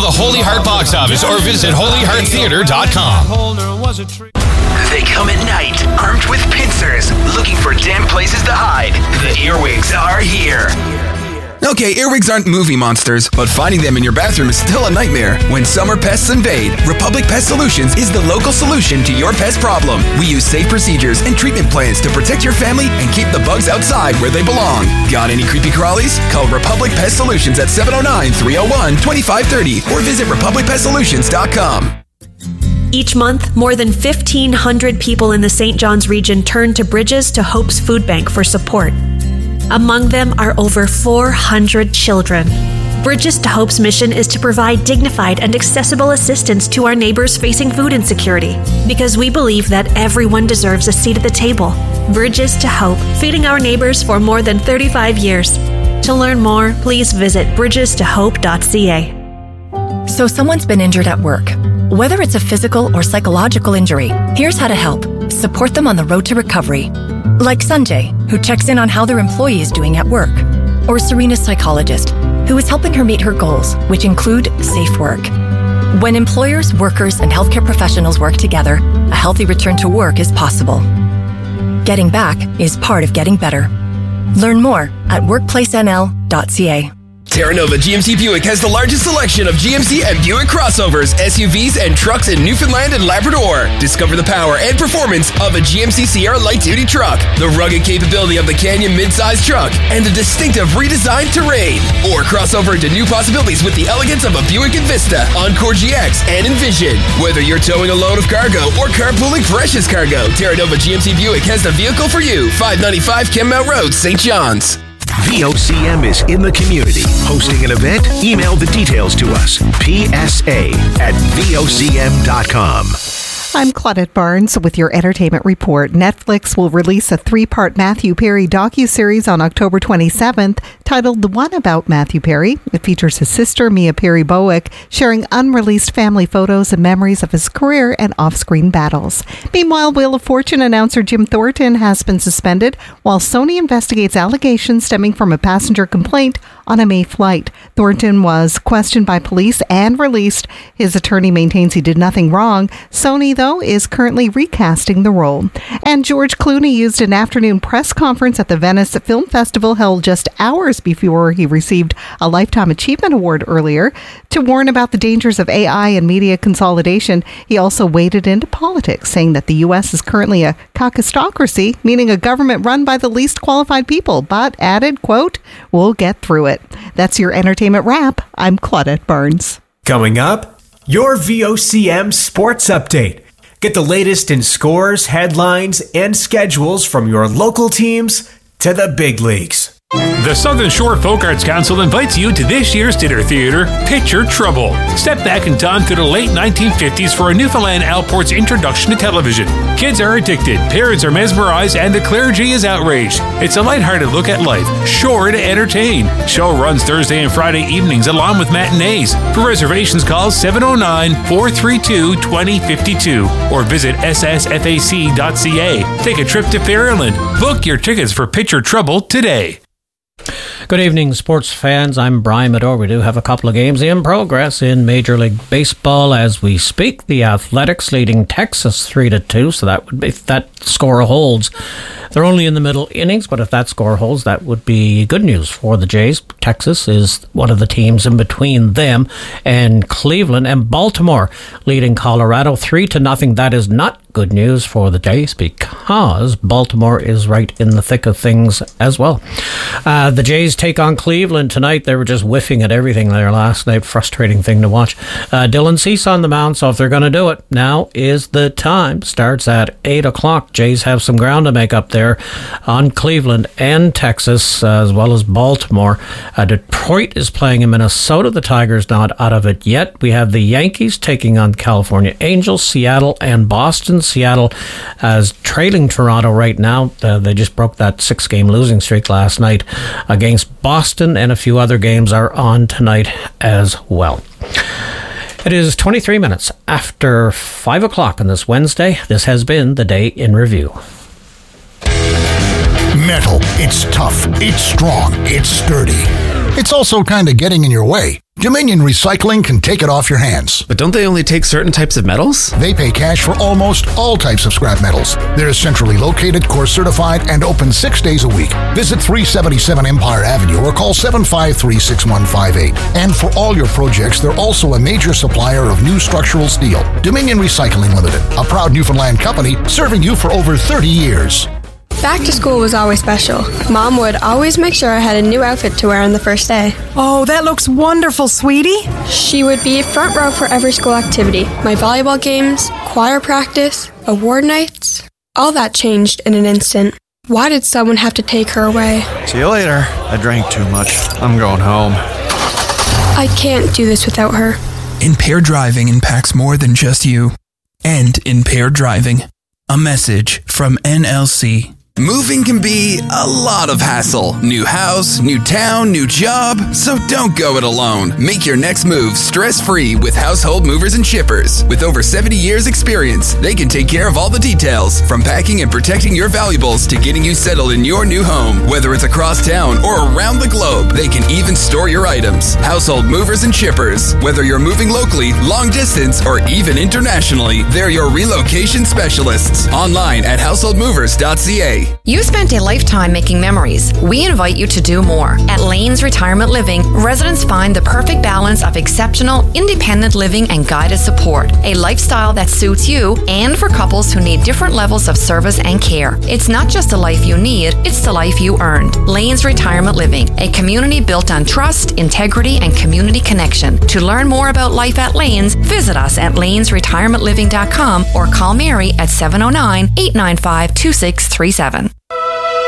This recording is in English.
the Holy Heart box office or visit holyhearttheater.com. They come at night, armed with pincers, looking for damn places to hide. The earwigs are here. Okay, earwigs aren't movie monsters, but finding them in your bathroom is still a nightmare. When summer pests invade, Republic Pest Solutions is the local solution to your pest problem. We use safe procedures and treatment plans to protect your family and keep the bugs outside where they belong. Got any creepy crawlies? Call Republic Pest Solutions at 709-301-2530 or visit republicpestsolutions.com. Each month, more than 1,500 people in the St. John's region turn to Bridges to Hope's Food Bank for support. Among them are over 400 children. Bridges to Hope's mission is to provide dignified and accessible assistance to our neighbors facing food insecurity, because we believe that everyone deserves a seat at the table. Bridges to Hope, feeding our neighbors for more than 35 years. To learn more, please visit bridgestohope.ca. So someone's been injured at work. Whether it's a physical or psychological injury, here's how to help. Support them on the road to recovery. Like Sanjay, who checks in on how their employee is doing at work. Or Serena's psychologist, who is helping her meet her goals, which include safe work. When employers, workers, and healthcare professionals work together, a healthy return to work is possible. Getting back is part of getting better. Learn more at workplacenl.ca. Terra Nova GMC Buick has the largest selection of GMC and Buick crossovers, SUVs, and trucks in Newfoundland and Labrador. Discover the power and performance of a GMC Sierra light-duty truck, the rugged capability of the Canyon mid-size truck, and the distinctive redesigned terrain. Or cross over into new possibilities with the elegance of a Buick Envista, Encore GX, and Envision. Whether you're towing a load of cargo or carpooling precious cargo, Terra Nova GMC Buick has the vehicle for you. 595 Kenmount Road, St. John's. VOCM is in the community. Hosting an event? Email the details to us. PSA@VOCM.com. I'm Claudette Barnes with your entertainment report. Netflix will release a 3-part Matthew Perry docuseries on October 27th titled The One About Matthew Perry. It features his sister, Mia Perry Bowick, sharing unreleased family photos and memories of his career and off-screen battles. Meanwhile, Wheel of Fortune announcer Jim Thornton has been suspended while Sony investigates allegations stemming from a passenger complaint on a May flight. Thornton was questioned by police and released. His attorney maintains he did nothing wrong. Sony, though, is currently recasting the role. And George Clooney used an afternoon press conference at the Venice Film Festival held just hours before he received a Lifetime Achievement Award earlier to warn about the dangers of AI and media consolidation. He also waded into politics, saying that the U.S. is currently a caucustocracy, meaning a government run by the least qualified people, but added, quote, "We'll get through it." That's your entertainment wrap. I'm Claudette Barnes. Coming up, your VOCM Sports Update. Get the latest in scores, headlines, and schedules from your local teams to the big leagues. The Southern Shore Folk Arts Council invites you to this year's dinner theater, Picture Trouble. Step back in time to the late 1950s for a Newfoundland Outport's introduction to television. Kids are addicted, parents are mesmerized, and the clergy is outraged. It's a lighthearted look at life, sure to entertain. Show runs Thursday and Friday evenings along with matinees. For reservations, call 709-432-2052 or visit ssfac.ca. Take a trip to Fairland. Book your tickets for Picture Trouble today. Good evening, sports fans. I'm Brian Medore. We do have a couple of games in progress in Major League Baseball as we speak. The Athletics leading Texas 3-2, so that would be, if that score holds. They're only in the middle innings, but if that score holds, that would be good news for the Jays. Texas is one of the teams in between them and Cleveland, and Baltimore leading Colorado 3-0. That is not good news for the Jays because Baltimore is right in the thick of things as well. The Jays take on Cleveland tonight. They were just whiffing at everything there last night. Frustrating thing to watch. Dylan Cease on the mound, so if they're going to do it, now is the time. Starts at 8 o'clock. Jays have some ground to make up there on Cleveland and Texas, as well as Baltimore. Detroit is playing in Minnesota. The Tigers not out of it yet. We have the Yankees taking on California Angels, Seattle and Boston. Seattle is trailing Toronto right now. They just broke that 6-game losing streak last night against Boston, and a few other games are on tonight as well. It is 23 minutes after 5 o'clock on this Wednesday. This has been the Day in Review. Metal. It's tough. It's strong. It's sturdy. It's also kind of getting in your way. Dominion Recycling can take it off your hands. But don't they only take certain types of metals? They pay cash for almost all types of scrap metals. They're centrally located, course certified, and open 6 days a week. Visit 377 Empire Avenue or call 753-6158. And for all your projects, they're also a major supplier of new structural steel. Dominion Recycling Limited, a proud Newfoundland company serving you for over 30 years. Back to school was always special. Mom would always make sure I had a new outfit to wear on the first day. Oh, that looks wonderful, sweetie. She would be front row for every school activity. My volleyball games, choir practice, award nights. All that changed in an instant. Why did someone have to take her away? See you later. I drank too much. I'm going home. I can't do this without her. Impaired driving impacts more than just you. End impaired driving. A message from NLC. Moving can be a lot of hassle. New house, new town, new job. So don't go it alone. Make your next move stress-free with Household Movers and Shippers. With over 70 years experience, they can take care of all the details, from packing and protecting your valuables to getting you settled in your new home. Whether it's across town or around the globe, they can even store your items. Household Movers and Shippers. Whether you're moving locally, long distance, or even internationally, they're your relocation specialists. Online at householdmovers.ca. You spent a lifetime making memories. We invite you to do more. At Lane's Retirement Living, residents find the perfect balance of exceptional, independent living and guided support. A lifestyle that suits you, and for couples who need different levels of service and care. It's not just the life you need, it's the life you earned. Lane's Retirement Living, a community built on trust, integrity, and community connection. To learn more about life at Lane's, visit us at lanesretirementliving.com or call Mary at 709-895-2637.